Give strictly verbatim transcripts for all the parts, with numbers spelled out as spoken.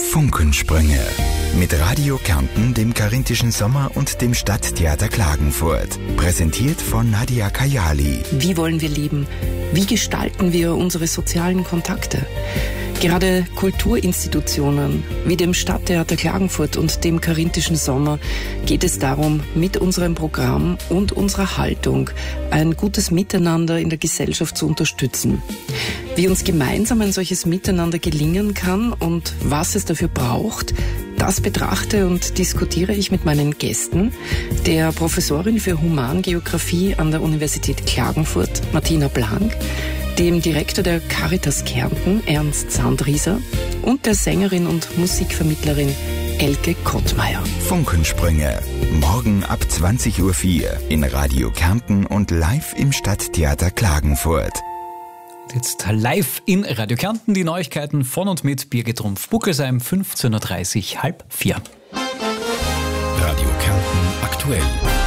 Funkensprünge. Mit Radio Kärnten, dem Carinthischen Sommer und dem Stadttheater Klagenfurt. Präsentiert von Nadia Kayali. Wie wollen wir leben? Wie gestalten wir unsere sozialen Kontakte? Gerade Kulturinstitutionen wie dem Stadttheater Klagenfurt und dem Carinthischen Sommer geht es darum, mit unserem Programm und unserer Haltung ein gutes Miteinander in der Gesellschaft zu unterstützen. Wie uns gemeinsam ein solches Miteinander gelingen kann und was es dafür braucht, das betrachte und diskutiere ich mit meinen Gästen, der Professorin für Humangeographie an der Universität Klagenfurt, Martina Blank, dem Direktor der Caritas Kärnten, Ernst Sandrieser, und der Sängerin und Musikvermittlerin Elke Kottmeier. Funkensprünge. Morgen ab zwanzig Uhr vier in Radio Kärnten und live im Stadttheater Klagenfurt. Jetzt live in Radio Kärnten die Neuigkeiten von und mit Birgit Rumpf-Buckelsheim, fünfzehn Uhr dreißig, halb vier. Radio Kärnten aktuell.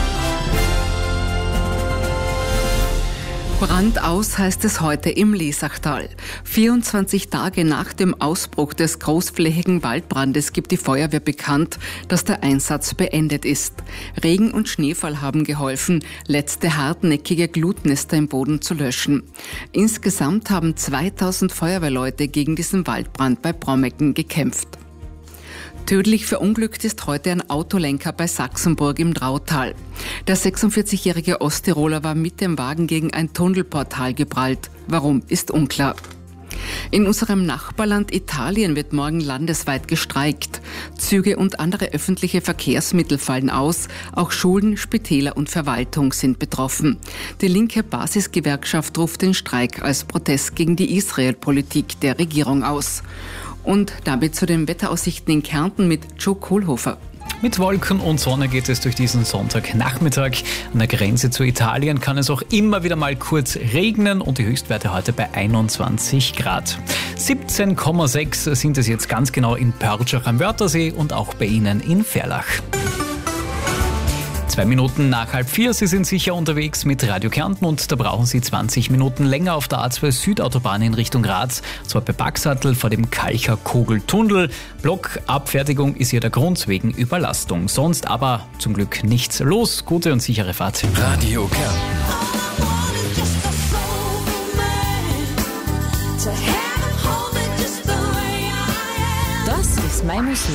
Brand aus heißt es heute im Lesachtal. vierundzwanzig Tage nach dem Ausbruch des großflächigen Waldbrandes gibt die Feuerwehr bekannt, dass der Einsatz beendet ist. Regen und Schneefall haben geholfen, letzte hartnäckige Glutnester im Boden zu löschen. Insgesamt haben zweitausend Feuerwehrleute gegen diesen Waldbrand bei Brommecken gekämpft. Tödlich verunglückt ist heute ein Autolenker bei Sachsenburg im Drautal. Der sechsundvierzigjährige Osttiroler war mit dem Wagen gegen ein Tunnelportal geprallt. Warum, ist unklar. In unserem Nachbarland Italien wird morgen landesweit gestreikt. Züge und andere öffentliche Verkehrsmittel fallen aus. Auch Schulen, Spitäler und Verwaltung sind betroffen. Die linke Basisgewerkschaft ruft den Streik als Protest gegen die Israel-Politik der Regierung aus. Und damit zu den Wetteraussichten in Kärnten mit Joe Kohlhofer. Mit Wolken und Sonne geht es durch diesen Sonntagnachmittag. An der Grenze zu Italien kann es auch immer wieder mal kurz regnen und die Höchstwerte heute bei einundzwanzig Grad. siebzehn Komma sechs sind es jetzt ganz genau in Pörtschach am Wörthersee und auch bei Ihnen in Verlach. Zwei Minuten nach halb vier, Sie sind sicher unterwegs mit Radio Kärnten und da brauchen Sie zwanzig Minuten länger auf der A zwei Südautobahn in Richtung Graz, zwar bei Baxattel vor dem Kalcher Kogeltunnel. Blockabfertigung ist hier der Grund wegen Überlastung. Sonst aber zum Glück nichts los. Gute und sichere Fahrt. Radio Kärnten. Das ist meine Musik.